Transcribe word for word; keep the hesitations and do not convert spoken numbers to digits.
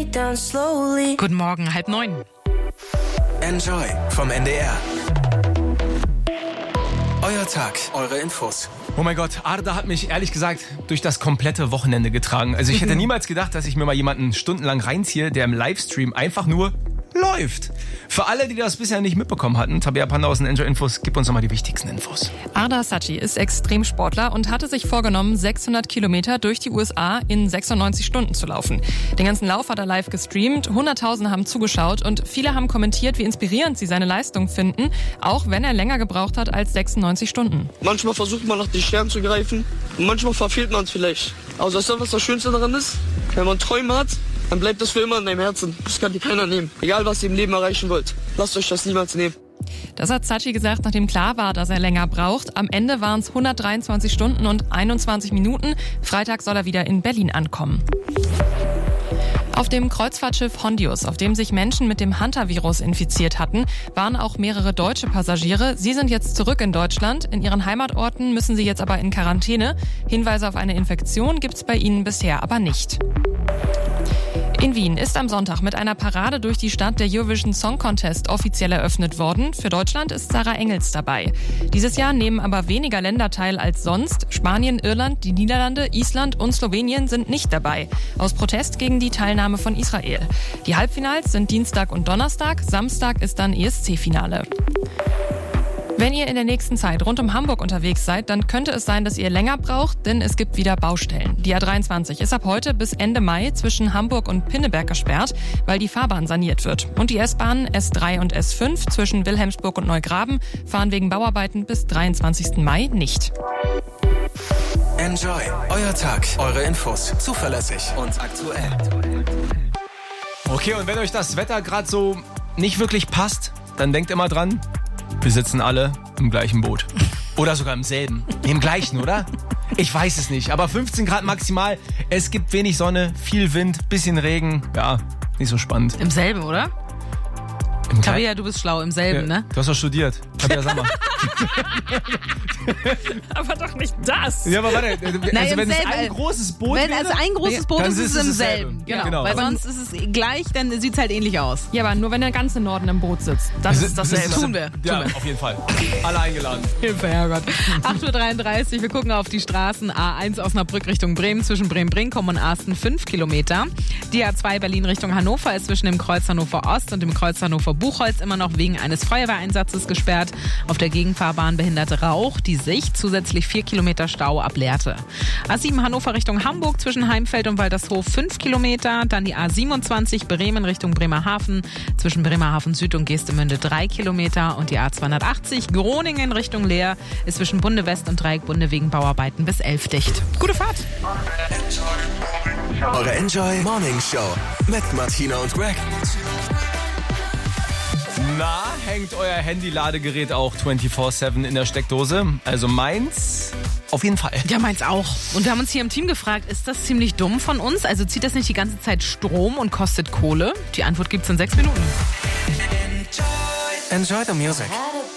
me down slowly. Guten Morgen, halb neun. Enjoy vom N D R. Euer Tag, eure Infos. Oh mein Gott, Arda hat mich ehrlich gesagt durch das komplette Wochenende getragen. Also ich hätte niemals gedacht, dass ich mir mal jemanden stundenlang reinziehe, der im Livestream einfach nur läuft. Für alle, die das bisher nicht mitbekommen hatten, Tabea Panda aus den Enjoy Infos, gib uns nochmal die wichtigsten Infos. Arda Sachi ist Extremsportler und hatte sich vorgenommen, sechshundert Kilometer durch die U S A in sechsundneunzig Stunden zu laufen. Den ganzen Lauf hat er live gestreamt, Hunderttausende haben zugeschaut und viele haben kommentiert, wie inspirierend sie seine Leistung finden, auch wenn er länger gebraucht hat als sechsundneunzig Stunden. Manchmal versucht man nach den Sternen zu greifen und manchmal verfehlt man es vielleicht. Also das ist was das Schönste daran ist, wenn man Träume hat, dann bleibt das für immer in deinem Herzen. Das kann dir keiner nehmen. Egal, was ihr im Leben erreichen wollt. Lasst euch das niemals nehmen. Das hat Sachi gesagt, nachdem klar war, dass er länger braucht. Am Ende waren es hundertdreiundzwanzig Stunden und einundzwanzig Minuten. Freitag soll er wieder in Berlin ankommen. Auf dem Kreuzfahrtschiff Hondius, auf dem sich Menschen mit dem Hantavirus infiziert hatten, waren auch mehrere deutsche Passagiere. Sie sind jetzt zurück in Deutschland. In ihren Heimatorten müssen sie jetzt aber in Quarantäne. Hinweise auf eine Infektion gibt es bei ihnen bisher aber nicht. In Wien ist am Sonntag mit einer Parade durch die Stadt der Eurovision Song Contest offiziell eröffnet worden. Für Deutschland ist Sarah Engels dabei. Dieses Jahr nehmen aber weniger Länder teil als sonst. Spanien, Irland, die Niederlande, Island und Slowenien sind nicht dabei. Aus Protest gegen die Teilnahme von Israel. Die Halbfinals sind Dienstag und Donnerstag. Samstag ist dann E S C-Finale. Wenn ihr in der nächsten Zeit rund um Hamburg unterwegs seid, dann könnte es sein, dass ihr länger braucht, denn es gibt wieder Baustellen. Die A dreiundzwanzig ist ab heute bis Ende Mai zwischen Hamburg und Pinneberg gesperrt, weil die Fahrbahn saniert wird. Und die S-Bahnen S drei und S fünf zwischen Wilhelmsburg und Neugraben fahren wegen Bauarbeiten bis dreiundzwanzigsten Mai nicht. Enjoy, euer Tag, eure Infos. Zuverlässig und aktuell. Okay, und wenn euch das Wetter gerade so nicht wirklich passt, dann denkt immer dran, wir sitzen alle im gleichen Boot. Oder sogar im selben. Im gleichen, oder? Ich weiß es nicht. Aber fünfzehn Grad maximal. Es gibt wenig Sonne, viel Wind, bisschen Regen. Ja, nicht so spannend. Im selben, oder? Im Tabea, du bist schlau, im selben, ja, ne? Du hast doch studiert. Tabea, sag mal. Aber doch nicht das. Ja, aber warte. Also Nein, wenn es selben, ein großes Boot Wenn wäre, es ein großes Boot dann ist, ist es im selben. Genau. Genau. Weil sonst ist es gleich, dann sieht es halt ähnlich aus. Ja, aber nur wenn der ganze Norden im Boot sitzt. Dann ist es dasselbe. Tun wir. Ja, Tun wir. auf jeden Fall. Alle eingeladen. Hilfe, Herrgott. acht Uhr dreiunddreißig, wir gucken auf die Straßen. A eins Osnabrück Richtung Bremen, zwischen Bremen-Brinkum und Asten fünf Kilometer. Die A zwei Berlin Richtung Hannover ist zwischen dem Kreuz Hannover Ost und dem Kreuz Hannover Buchholz immer noch wegen eines Feuerwehreinsatzes gesperrt. Auf der Gegenfahrbahn behindert Rauch die Sicht, zusätzlich vier Kilometer Stau ab Lehrte. A sieben Hannover Richtung Hamburg zwischen Heimfeld und Waltershof fünf Kilometer. Dann die A siebenundzwanzig Bremen Richtung Bremerhaven zwischen Bremerhaven Süd und Geestemünde drei Kilometer. Und die A zweihundertachtzig Groningen Richtung Leer ist zwischen Bunde West und Dreieck Bunde wegen Bauarbeiten bis elf dicht. Gute Fahrt! Eure Enjoy Morning Show mit Martina und Greg. Na, hängt euer Handy-Ladegerät auch vierundzwanzig sieben in der Steckdose? Also meins auf jeden Fall. Ja, meins auch. Und wir haben uns hier im Team gefragt, ist das ziemlich dumm von uns? Also zieht das nicht die ganze Zeit Strom und kostet Kohle? Die Antwort gibt's in sechs Minuten. Enjoy the music.